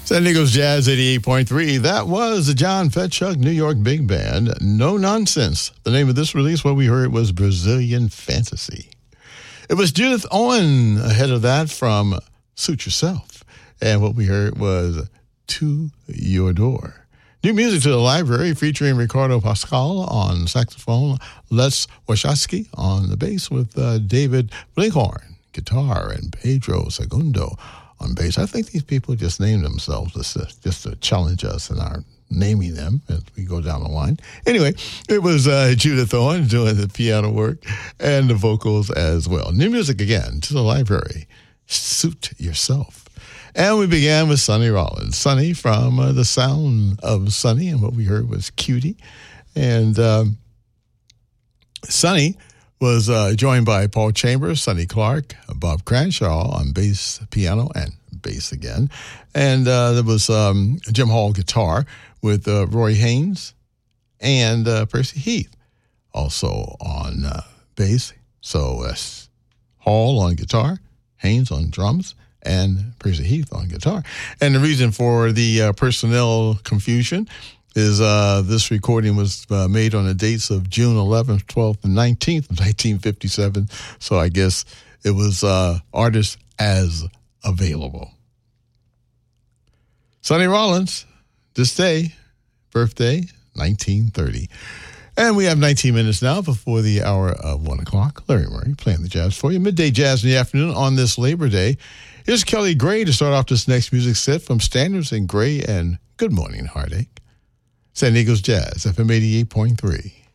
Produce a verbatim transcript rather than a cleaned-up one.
San Diego's Jazz eighty-eight point three. That was the John Fetchuk New York Big Band. No Nonsense. The name of this release, what we heard, was Brazilian Fantasy. It was Judith Owen ahead of that from Suit Yourself. And what we heard was To Your Door. New music to the library featuring Ricardo Pascal on saxophone, Les Wachowski on the bass with uh, David Blinkhorn, guitar, and Pedro Segundo on bass. I think these people just named themselves just to, just to challenge us in our naming them as we go down the line. Anyway, it was uh, Judith Owen doing the piano work and the vocals as well. New music again to the library. Suit Yourself. And we began with Sonny Rollins. Sonny from uh, The Sound of Sonny, and what we heard was Cutie. And um, Sonny was uh, joined by Paul Chambers, Sonny Clark, Bob Cranshaw on bass, piano, and bass again. And uh, there was um, Jim Hall guitar with uh, Roy Haynes and uh, Percy Heath also on uh, bass. So that's Hall on guitar, Haynes on drums, and Percy Heath on guitar. And the reason for the uh, personnel confusion is uh, this recording was uh, made on the dates of June eleventh, twelfth, and nineteenth of nineteen fifty-seven. So I guess it was uh, artists as available. Sonny Rollins, this day, birthday, nineteen thirty. And we have nineteen minutes now before the hour of one o'clock. Larry Murray playing the jazz for you. Midday jazz in the afternoon on this Labor Day. Here's Kelly Gray to start off this next music set from Standards in Gray and Good Morning Heartache. San Diego's Jazz, F M eighty-eight point three.